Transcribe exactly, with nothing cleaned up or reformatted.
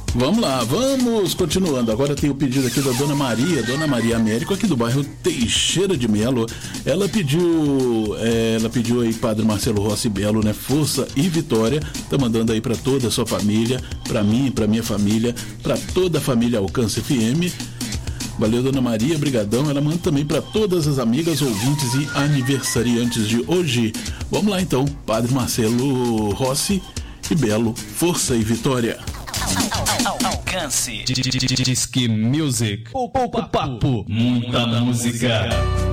Vamos lá, vamos continuando. Agora tem o pedido aqui da Dona Maria, Dona Maria Américo, aqui do bairro Teixeira de Melo. Ela pediu, é, ela pediu aí Padre Marcelo Rossi Belo, né? Força e vitória. Tá mandando aí para toda a sua família, para mim, para minha família, para toda a família Alcance F M. Valeu, Dona Maria, brigadão. Ela manda também para todas as amigas, ouvintes e aniversariantes de hoje. Vamos lá então, Padre Marcelo Rossi e Belo, força e vitória. Alcance Disque Music. O papo, muita música.